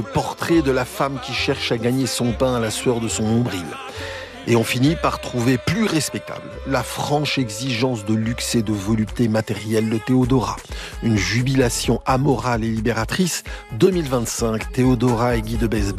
Portrait de la femme qui cherche à gagner son pain à la sueur de son nombril. Et on finit par trouver plus respectable la franche exigence de luxe et de volupté matérielle de Théodora. Une jubilation amorale et libératrice. 2025, Théodora et Guy de Besbar